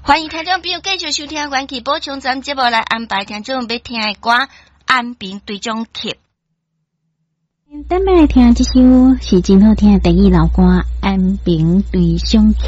欢迎听众朋友继续收听元气补充咱节目来安排听众要听的歌《安平对中曲》。 咱们来听这首是真好听的台语老歌《安平对上曲》。